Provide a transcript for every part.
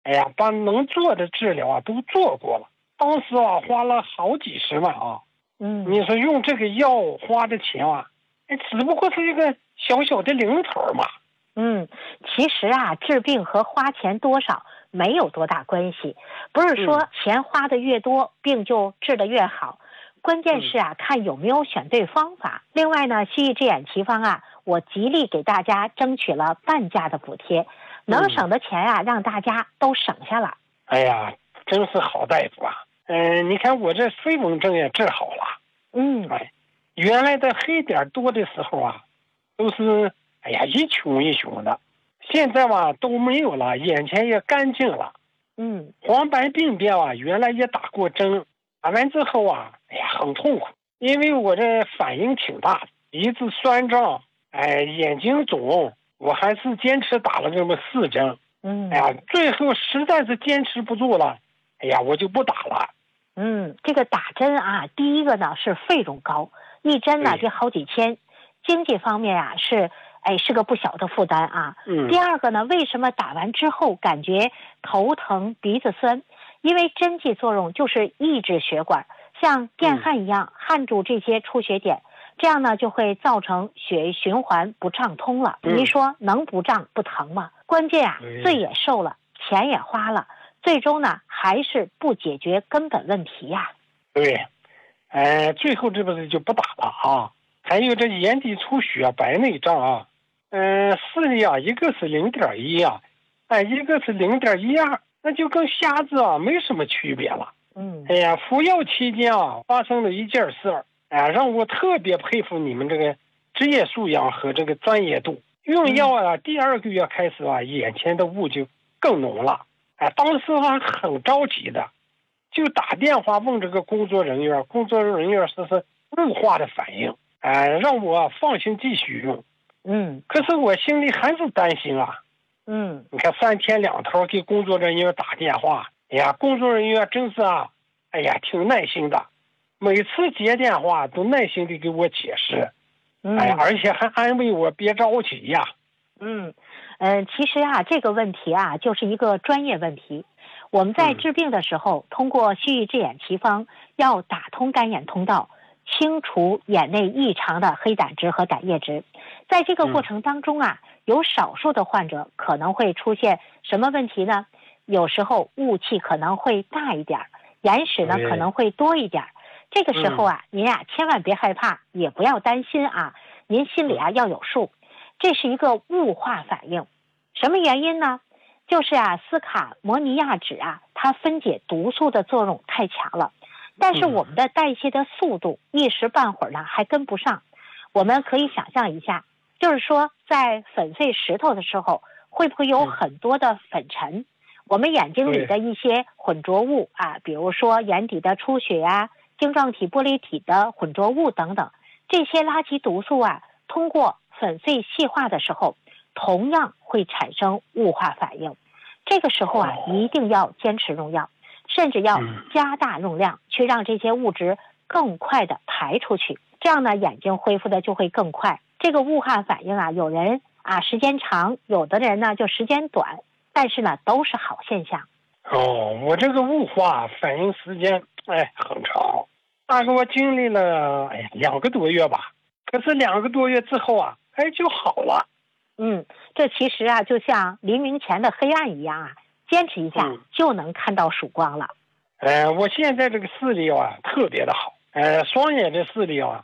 哎呀，把能做的治疗啊都做过了，当时啊花了好几十万啊。你说用这个药花的钱啊，只不过是一个小小的零头嘛。 其实啊，治病和花钱多少没有多大关系，不是说钱花的越多，病就治得越好。关键是啊，看有没有选对方法。另外呢，西医治眼奇方啊，我极力给大家争取了半价的补贴，能省的钱啊，让大家都省下了。 哎呀，真是好大夫啊！你看我这飞蚊症也治好了。原来的黑点多的时候啊，都是一群一群的，现在吧都没有了，眼前也干净了。黄斑病变啊，原来也打过针，打完之后啊，很痛苦，因为我这反应挺大的，鼻子酸胀，眼睛肿，我还是坚持打了这么4针。最后实在是坚持不住了，我就不打了。 这个打针啊，第一个呢是费用高，一针呢就好几千，经济方面啊是个不小的负担啊。第二个呢，为什么打完之后感觉头疼、鼻子酸？因为针剂作用就是抑制血管，像电焊一样焊住这些出血点，这样呢就会造成血液循环不畅通了。你说能不胀不疼吗？关键啊，罪也受了，钱也花了，最终呢还是不解决根本问题呀。 对，最后这不是就不打了啊？还有这眼底出血、白内障啊，视力啊，一个是0.1啊，一个是0.12，那就跟瞎子啊没什么区别了。服药期间啊，发生了一件事，让我特别佩服你们这个职业素养和这个专业度。用药啊，第2个月开始啊，眼前的雾就更浓了。当时还很着急的，就打电话问这个工作人员，工作人员说是雾化的反应，让我放心继续用。可是我心里还是担心啊。你看3天2头给工作人员打电话，工作人员真是啊，挺耐心的，每次接电话都耐心的给我解释，而且还安慰我别着急呀。 其实啊，这个问题啊，就是一个专业问题。我们在治病的时候，通过西域治眼奇方，要打通干眼通道，清除眼内异常的黑胆汁和胆液质。在这个过程当中啊，有少数的患者可能会出现什么问题呢？有时候雾气可能会大一点，眼屎呢可能会多一点。这个时候啊，您啊千万别害怕，也不要担心啊，您心里啊要有数。这是一个雾化反应，什么原因呢？就是啊，斯卡摩尼亚酯啊，它分解毒素的作用太强了，但是我们的代谢的速度一时半会儿呢还跟不上。我们可以想象一下，就是说在粉碎石头的时候，会不会有很多的粉尘？我们眼睛里的一些混浊物啊，比如说眼底的出血啊、晶状体、玻璃体的混浊物等等，这些垃圾毒素啊，通过粉碎细化的时候，同样会产生雾化反应。这个时候啊，一定要坚持用药，甚至要加大用量，去让这些物质更快的排出去。这样呢，眼睛恢复的就会更快。这个雾化反应啊，有人啊时间长，有的人呢就时间短，但是呢都是好现象。 我这个雾化反应时间很长，大概我经历了2个多月吧。可是2个多月之后啊，就好了。 这其实啊，就像黎明前的黑暗一样啊，坚持一下就能看到曙光了。 我现在这个视力啊特别的好，双眼的视力啊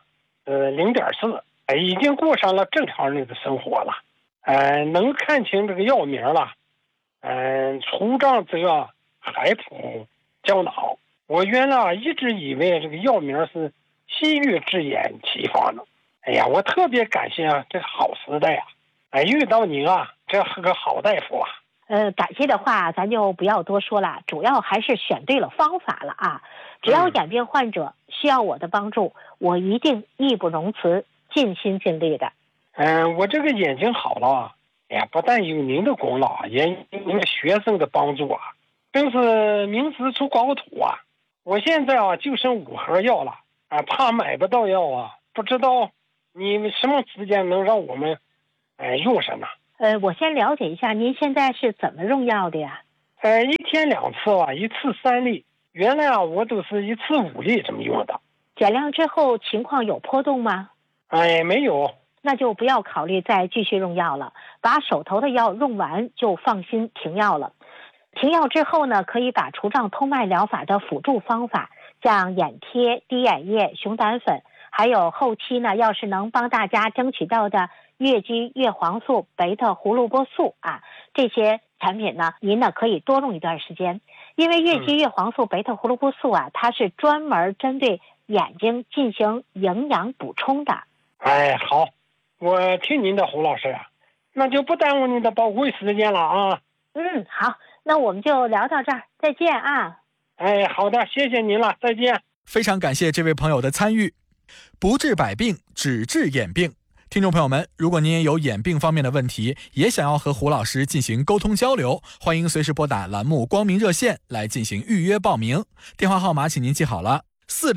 ，0.4，已经过上了正常人的生活了，能看清这个药名了，除障则海普胶囊。我原来一直以为这个药名是西域治眼奇方呢。我特别感谢啊，这个好时代啊，遇到您啊，这是个好大夫啊。 感谢的话咱就不要多说了，主要还是选对了方法了啊。只要眼病患者需要我的帮助，我一定义不容辞，尽心尽力的。 我这个眼睛好了，不但有您的功劳，也有您学生的帮助啊，真是名师出高徒啊。我现在啊就剩5盒药了怕买不到药啊，不知道你们什么时间能让我们用上呢？ 我先了解一下您现在是怎么用药的呀？ 一天2次啊，一次3粒。原来啊，我都是1次5粒这么用的。 减量之后情况有波动吗？ 没有。 那就不要考虑再继续用药了，把手头的药用完就放心停药了。停药之后呢，可以把除障通脉疗法的辅助方法，像眼贴、滴眼液、熊胆粉，还有后期呢，要是能帮大家争取到的月肌叶黄素、贝塔胡萝卜素啊，这些产品呢，您呢可以多用一段时间。因为月肌叶黄素、贝塔胡萝卜素啊，它是专门针对眼睛进行营养补充的。 好，我听您的，胡老师，那就不耽误您的宝贵时间了啊。 好，那我们就聊到这儿，再见啊。 好的，谢谢您了，再见。 非常感谢这位朋友的参与。不治百病，只治眼病。听众朋友们，如果您也有眼病方面的问题，也想要和胡老师进行沟通交流，欢迎随时拨打栏目光明热线来进行预约报名。电话号码请您记好了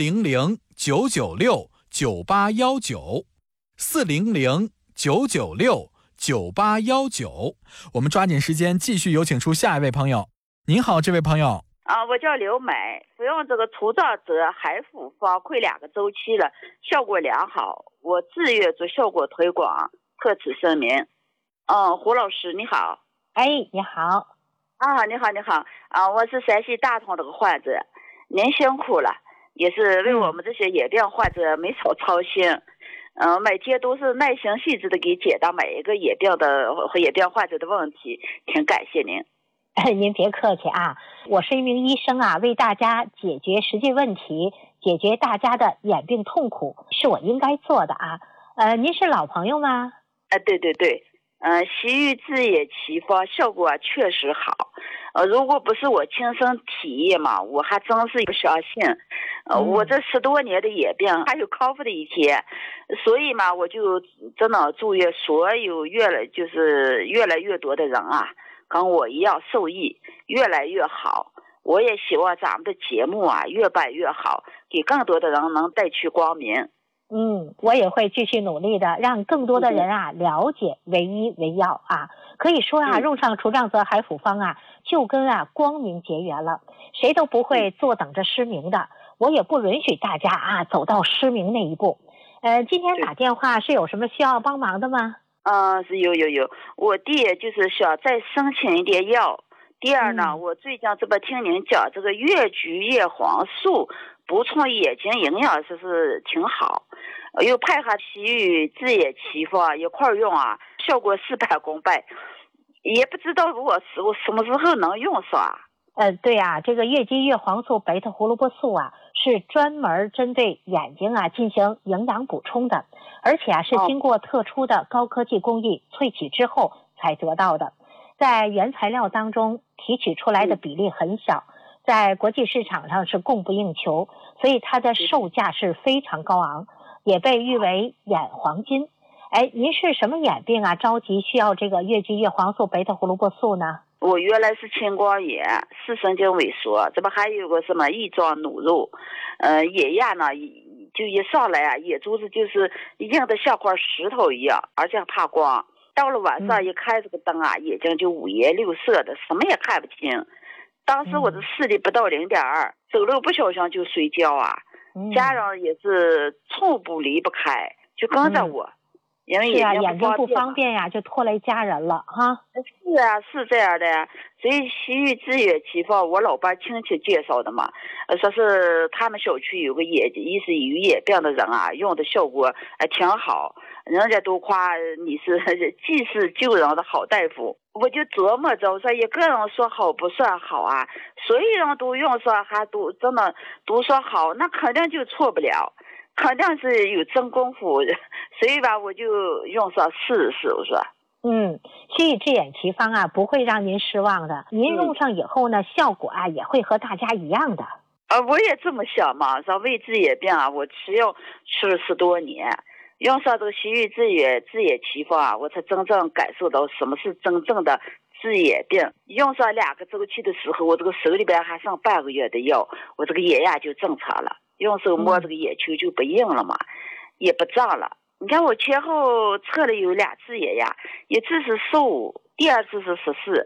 ，400-996-9819，400-996-9819。我们抓紧时间继续有请出下一位朋友。您好，这位朋友。 我叫刘美，服用这个除障者海复方快2个周期了，效果良好。我自月做效果推广，特此声明。胡老师你好。 你好。 你好。我是山西大同这个患者，您辛苦了，也是为我们这些眼病患者没少操心。每天都是耐心细致的给解答每一个眼病患者的问题，挺感谢您。 您别客气啊，我是一名医生啊，为大家解决实际问题，解决大家的眼病痛苦，是我应该做的啊。您是老朋友吗？ 对，西域治眼奇方效果确实好。如果不是我亲身体验嘛，我还真是不相信。我这10多年的眼病还有康复的一天，所以嘛，我就真的祝愿所有越来越多的人啊，跟我一样受益，越来越好。我也希望咱们的节目啊越办越好，给更多的人能带去光明。 我也会继续努力的，让更多的人啊了解为医为药啊。可以说啊，用上除障泽海复方啊，就跟光明结缘了，谁都不会坐等着失明的。我也不允许大家啊走到失明那一步。今天打电话是有什么需要帮忙的吗？ 是有，我弟就是想再申请一点药。第二呢，我最近这不听您讲这个月菊叶黄素补充眼睛营养是挺好，又配合西域治眼奇方一块用啊，效果事半功倍。也不知道我什么时候能用上。 对啊，这个月肌叶黄素、贝塔胡萝卜素啊，是专门针对眼睛啊进行营养补充的，而且是经过特殊的高科技工艺萃取之后才得到的。在原材料当中提取出来的比例很小，在国际市场上是供不应求，所以它的售价是非常高昂，也被誉为眼黄金。您是什么眼病啊？着急需要这个月肌叶黄素、贝塔胡萝卜素呢？ 我原来是青光眼，视神经萎缩，这不还有个什么异状脓肉，眼压呢就一上来啊，眼珠子就是硬的像块石头一样，而且怕光。到了晚上一开这个灯啊，眼睛就五颜六色的，什么也看不清。当时我的视力不到0.2，走路不小心就睡觉啊，家人也是从不离不开，就跟着我。因为眼睛不方便呀，就拖累家人了哈。 是啊，是这样的呀。所以西域治眼奇方，我老伴亲戚介绍的嘛，说是他们小区有个有眼病的人啊，用的效果挺好，人家都夸你是济世救人的好大夫。我就琢磨着说，一个人说好不算好啊，所有人都用上，还都真的都说好，那肯定就错不了。肯定是有真功夫，所以吧，我就用上试试。我说， 西域治眼奇方啊，不会让您失望的。您用上以后呢，效果啊也会和大家一样的。 我也这么想嘛，说为治眼病啊，我吃药吃了10多年，用上这个西域治眼奇方啊，我才真正感受到什么是真正的治眼病。用上2个周期的时候，我这个手里边还剩半个月的药，我这个眼压就正常了。用手摸这个眼球就不硬了嘛，也不胀了。你看我前后测了有2次眼压，一次是15，第2次是14，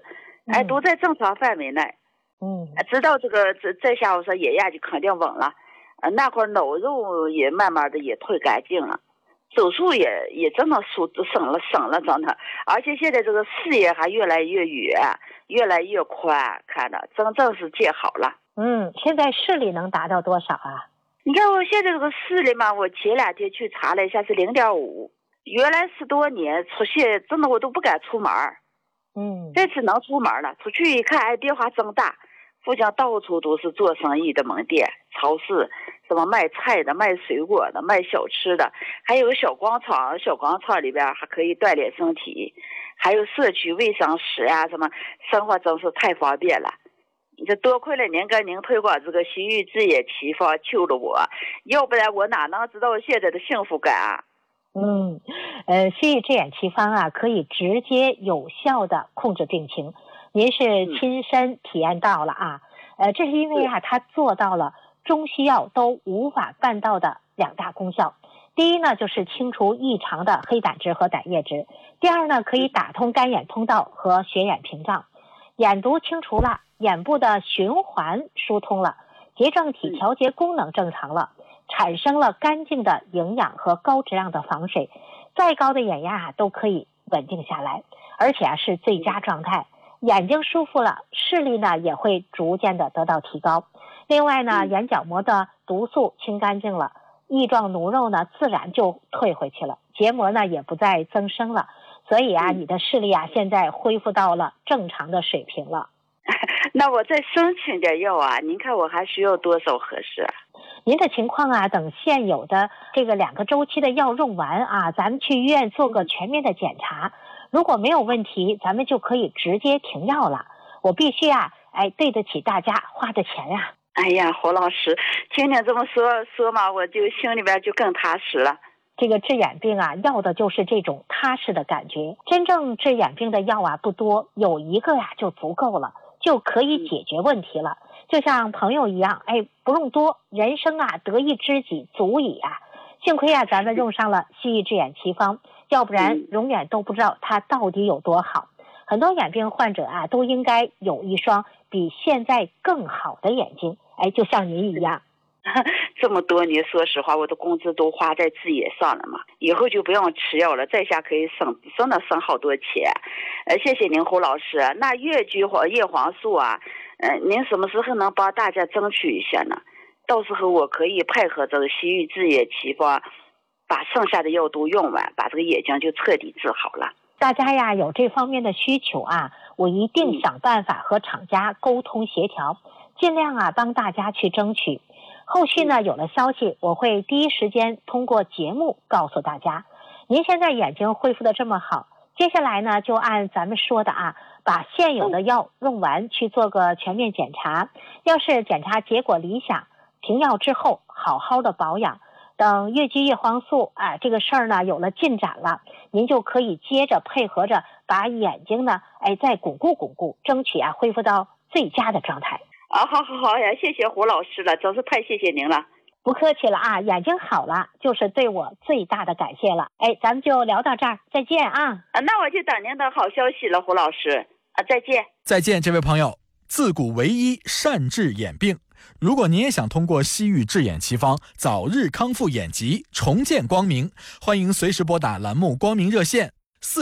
都在正常范围内。直到这下午说眼压就肯定稳了，那会儿脑肉也慢慢的也退干净了，手术也真的省了真的，而且现在这个视野还越来越远，越来越宽，看着真正是见好了。 现在视力能达到多少啊？ 你看我现在这个视力嘛，我前2天去查了一下是0.5，原来10多年出现真的我都不敢出门。这次能出门了，出去一看，变化真大。附近到处都是做生意的门店、超市，什么卖菜的、卖水果的、卖小吃的，还有个小广场，小广场里边还可以锻炼身体，还有社区卫生室啊，什么生活真是太方便了。这多亏了您跟您推广这个西域之眼奇方救了我，要不然我哪能知道现在的幸福感啊？ 西域之眼奇方啊，可以直接有效的控制病情。您是亲身体验到了啊，这是因为它做到了中西药都无法办到的2大功效。第一呢，就是清除异常的黑胆汁和胆液质；第二呢，可以打通干眼通道和血眼屏障，眼毒清除了，眼部的循环疏通了，结正体调节功能正常了，产生了干净的营养和高质量的防水，再高的眼压都可以稳定下来，而且是最佳状态。眼睛舒服了，视力呢也会逐渐的得到提高。另外呢，眼角膜的毒素清干净了，异状脓肉呢自然就退回去了，结膜呢也不再增生了，所以你的视力现在恢复到了正常的水平了。 那我再申请点药啊，您看我还需要多少合适？ 您的情况等现有的这个2个周期的药用完咱们去医院做个全面的检查，如果没有问题，咱们就可以直接停药了。我必须对得起大家花的钱呀。 哎呀，胡老师，听您这么说嘛，我就心里边就更踏实了。 这个治眼病要的就是这种踏实的感觉。真正治眼病的药不多，有一个就足够了，就可以解决问题了。就像朋友一样，不用多，人生得一知己足矣啊。幸亏咱们用上了西域之眼奇方，要不然永远都不知道它到底有多好。很多眼病患者都应该有一双比现在更好的眼睛，就像您一样。 这么多年，说实话，我的工资都花在治眼上了嘛，以后就不用吃药了，在下可以真的省好多钱。谢谢您，胡老师。那越橘叶黄素您什么时候能帮大家争取一下呢？到时候我可以配合这个西域之眼奇方，把剩下的药都用完，把这个眼睛就彻底治好了。 大家有这方面的需求我一定想办法和厂家沟通协调，尽量帮大家去争取。后续呢，有了消息，我会第一时间通过节目告诉大家。您现在眼睛恢复的这么好，接下来呢，就按咱们说的把现有的药用完，去做个全面检查。要是检查结果理想，停药之后好好的保养。等越橘叶黄素这个事儿呢有了进展了，您就可以接着配合着把眼睛呢再巩固，争取恢复到最佳的状态。 好呀，谢谢胡老师了，真是太谢谢您了。 不客气了眼睛好了就是对我最大的感谢了。咱们就聊到这儿，再见那我就等您的好消息了，胡老师再见。 再见，这位朋友。自古唯医，善治眼病。如果您也想通过西域治眼奇方早日康复眼疾，重见光明，欢迎随时拨打栏目光明热线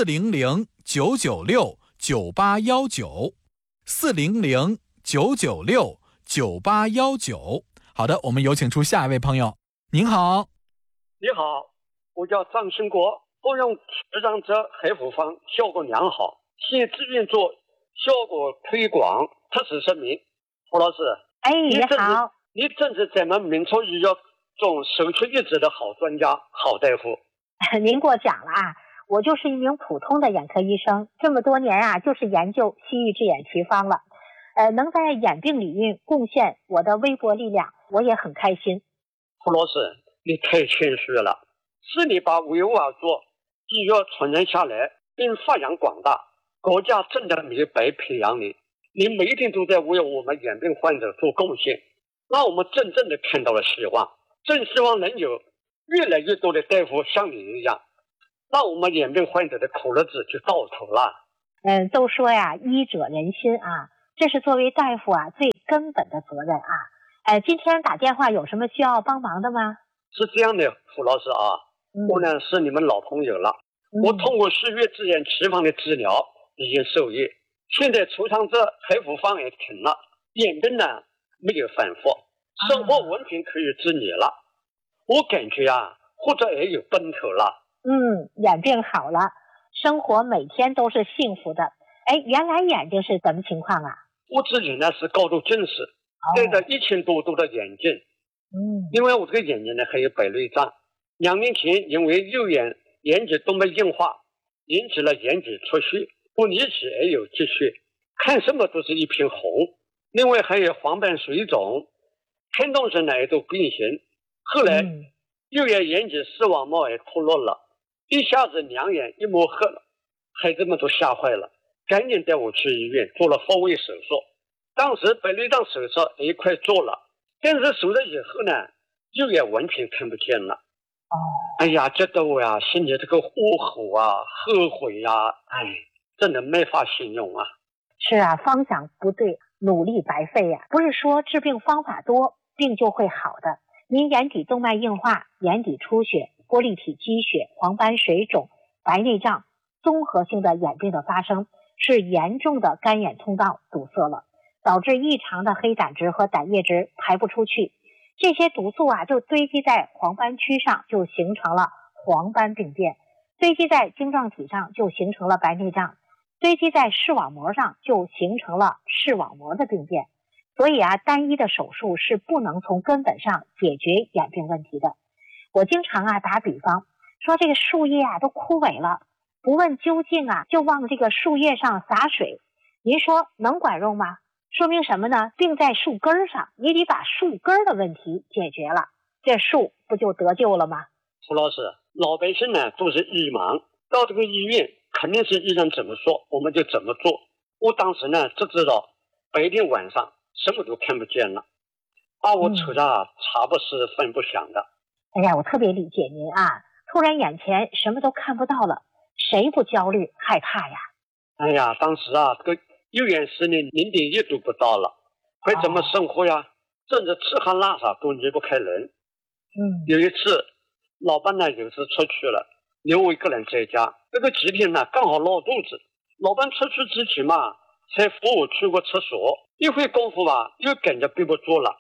400-996-9819，400-996-9819。好的，我们有请出下一位朋友。您好。 你好，我叫张兴国，服用持长者黑复方效果良好，现治病做效果推广，特此声明。胡老师， 你好， 你真是咱们民族医药中首屈一指的好专家、好大夫。 您过奖了我就是一名普通的眼科医生，这么多年就是研究西域治眼奇方了。能在眼病领域贡献我的微薄力量，我也很开心。 胡老师，你太谦虚了，是你把维吾尔族医药传承下来并发扬光大，国家正在米白培养你，你每一天都在为我们眼病患者做贡献，让我们真正的看到了希望。真希望能有越来越多的大夫像你一样，让我们眼病患者的苦日子就到头了。 都说呀，医者仁心啊，这是作为大夫啊最根本的责任啊。今天打电话有什么需要帮忙的吗？ 是这样的，胡老师啊，我呢是你们老朋友了。我通过旭日之眼奇方的治疗已经受益，现在出厂这排复方也停了，眼病呢没有反复，生活文凭可以自理了。我感觉啊，或者也有奔头了。 眼病好了，生活每天都是幸福的。原来眼睛是什么情况啊？ 我之前呢是高度近视，戴着1000多度的眼镜。因为我这个眼睛呢还有白内障，2年前因为右眼眼睑动脉硬化引起了眼睑出血，我离起也有积血，看什么都是一片红。另外还有黄斑水肿，看东西呢也都变形。后来右眼眼睑视网膜也脱落了，一下子2眼一抹黑了，孩子们都吓坏了，赶紧带我去医院做了复位手术。当时白内障手术也快做了，但是手术以后呢，右眼完全看不见了。哎呀，觉得我呀心里这个窝火啊，后悔呀，真的没法形容啊。 是啊，方向不对，努力白费呀。不是说治病方法多，病就会好的。您眼底动脉硬化、眼底出血、玻璃体积血、黄斑水肿、白内障，综合性的眼病的发生，是严重的干眼通道堵塞了，导致异常的黑胆汁和胆液质排不出去。这些毒素啊就堆积在黄斑区上，就形成了黄斑病变；堆积在晶状体上就形成了白内障；堆积在视网膜上就形成了视网膜的病变。所以啊，单一的手术是不能从根本上解决眼病问题的。我经常啊打比方说，这个树叶啊都枯萎了，不问究竟啊就往这个树叶上洒水，您说能管用吗？说明什么呢？病在树根上，你得把树根的问题解决了，这树不就得救了吗？ 胡老师，老百姓呢都是医盲，到这个医院肯定是医生怎么说我们就怎么做。我当时呢只知道白天晚上什么都看不见了，把我扯得茶不思饭不想的。 我特别理解您啊，突然眼前什么都看不到了，谁不焦虑害怕呀？ 当时啊这个右眼视力0.1都不到了，会怎么生活呀？甚至吃喝拉撒都离不开人。有一次老伴呢有事出去了，留我一个人在家，这个几天呢刚好闹肚子，老伴出去之前嘛才扶我去过厕所，一会功夫吧又感觉憋不住了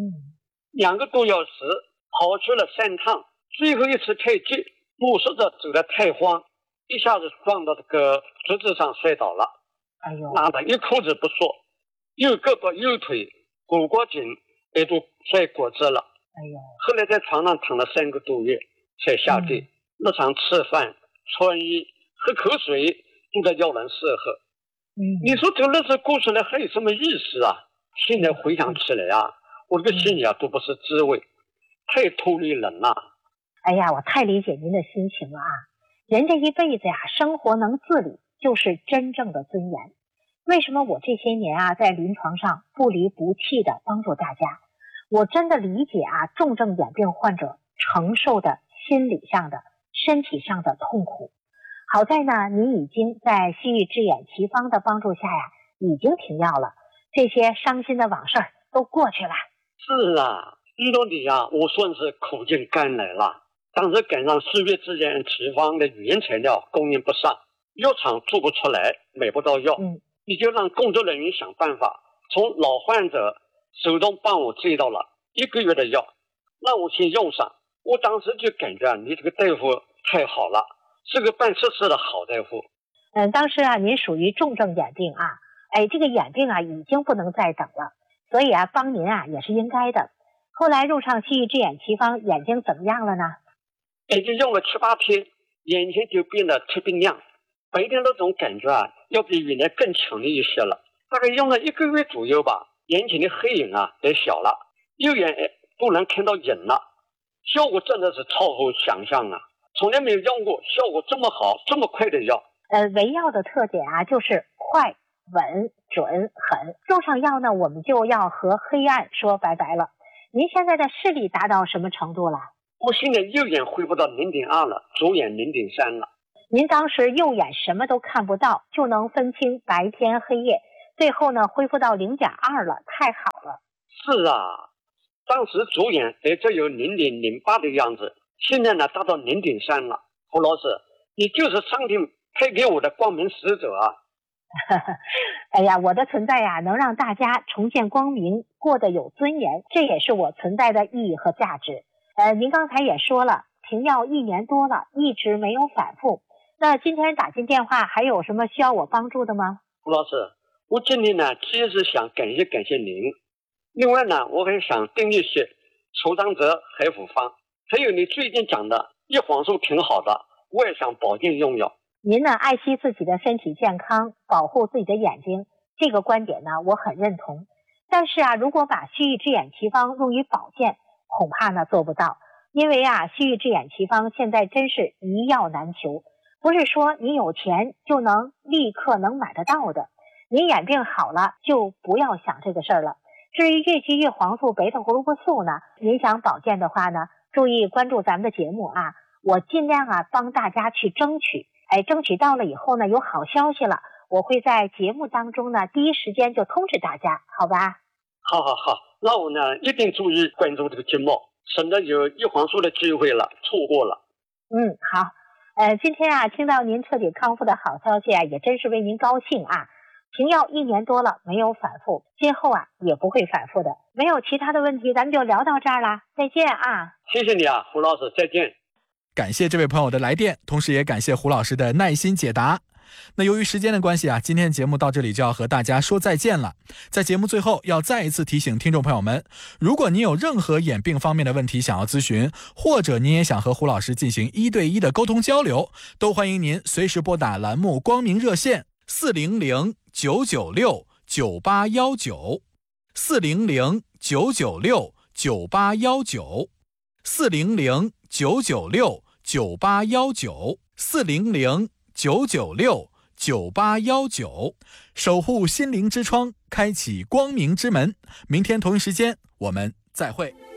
，2个多小时跑去了3趟，最后一次太急，目视着走得太慌，一下子撞到这个桌子上摔倒了。拉得一裤子不说，右胳膊右腿骨骼颈也都摔骨折了。后来在床上躺了3个多月才下地，日常吃饭穿衣喝口水都在要人伺候。你说这个日子过出来还有什么意思啊？现在回想起来啊，我这个心里啊都不是滋味，太脱离人了。 我太理解您的心情了啊！人这一辈子呀，生活能自理就是真正的尊严。为什么我这些年啊在临床上不离不弃的帮助大家？我真的理解啊重症眼病患者承受的心理上的、身体上的痛苦。好在呢，您已经在西域之眼奇方的帮助下呀，已经停药了，这些伤心的往事都过去了。 是啊，遇到你啊，我算是苦尽甘来了。当时赶上西域之眼奇方的原材料供应不上，药厂做不出来，买不到药，你就让工作人员想办法从老患者手中帮我借到了1个月的药，让我先用上。我当时就感觉你这个大夫太好了，是个办实事的好大夫。 当时啊您属于重症眼病啊，这个眼病啊已经不能再等了，所以啊帮您啊也是应该的。后来用上西域之眼奇方，眼睛怎么样了呢？ 已经用了7、8天，眼前就变得特别亮，白天那种感觉啊要比原来更强烈一些了。大概用了1个月左右吧，眼前的黑影啊也小了，右眼都能看到影了，效果真的是超乎想象啊！从来没有用过效果这么好这么快的药。 维药的特点啊就是快、稳、准、狠。用上药呢，我们就要和黑暗说拜拜了。您现在的视力达到什么程度了？ 我现在右眼恢复到0.2了，左眼0.3了。 您当时右眼什么都看不到，就能分清白天黑夜，最后呢恢复到0.2了，太好了。 是啊，当时左眼也只有0.08的样子，现在呢达到0.3了。胡老师，你就是上天配给我的光明使者啊！ 哎呀，我的存在呀，能让大家重见光明，过得有尊严，这也是我存在的意义和价值。您刚才也说了，停药1年多了，一直没有反复。那今天打进电话，还有什么需要我帮助的吗？ 胡老师，我今天呢，其实想感谢您。另外呢，我还想订一些舒张泽海复方，还有你最近讲的叶黄素挺好的，我也想保健用药。 您呢，爱惜自己的身体健康，保护自己的眼睛，这个观点呢，我很认同。但是啊，如果把旭日之眼奇方用于保健，恐怕呢做不到。因为啊，旭日之眼奇方现在真是一药难求，不是说你有钱就能立刻能买得到的。您眼病好了，就不要想这个事儿了。至于越剧叶黄素、贝塔胡萝卜素呢，您想保健的话呢，注意关注咱们的节目啊，我尽量啊帮大家去争取。争取到了以后呢，有好消息了，我会在节目当中呢第一时间就通知大家，好吧？ 好，那我呢一定注意关注这个节目，省得有叶黄素的机会了，错过了。 好。今天啊听到您彻底康复的好消息啊，也真是为您高兴啊。停药1年多了，没有反复，今后啊也不会反复的。没有其他的问题，咱们就聊到这儿了，再见啊！ 谢谢你啊，胡老师，再见。 感谢这位朋友的来电，同时也感谢胡老师的耐心解答。那由于时间的关系啊，今天的节目到这里就要和大家说再见了。在节目最后要再一次提醒听众朋友们，如果您有任何眼病方面的问题想要咨询，或者您也想和胡老师进行1对1的沟通交流，都欢迎您随时拨打栏目光明热线400-996-9819 400-996-9819 400-996-9819 400-996-9819，守护心灵之窗，开启光明之门。明天同一时间我们再会。